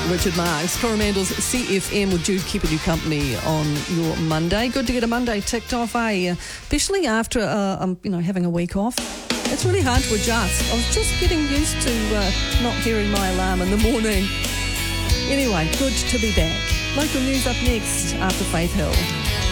Richard Marks, Coromandel's CFM with Jude keeping you company on your Monday. Good to get a Monday ticked off, especially after having a week off. It's really hard to adjust. I was just getting used to not hearing my alarm in the morning. Anyway, good to be back. Local news up next after Faith Hill.